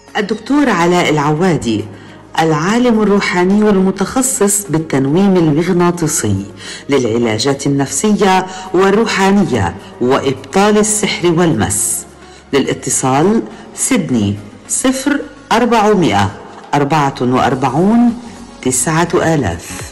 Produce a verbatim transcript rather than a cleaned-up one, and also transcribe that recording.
الدكتور علاء العوادي، العالم الروحاني والمتخصص بالتنويم المغناطيسي للعلاجات النفسية والروحانية وإبطال السحر والمس. للاتصال سيدني صفر أربعمائة أربعة وأربعين تسعة آلاف.